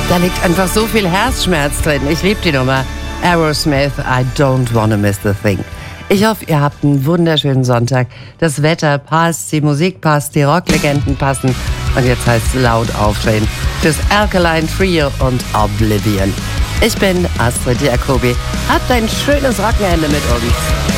Da liegt einfach so viel Herzschmerz drin. Ich liebe die Nummer. Aerosmith, I don't wanna miss the thing. Ich hoffe, ihr habt einen wunderschönen Sonntag. Das Wetter passt, die Musik passt, die Rocklegenden passen. Und jetzt heißt es laut aufdrehen. Das Alkaline Trio und Oblivion. Ich bin Astrid Jacobi. Habt ein schönes Wochenende mit uns.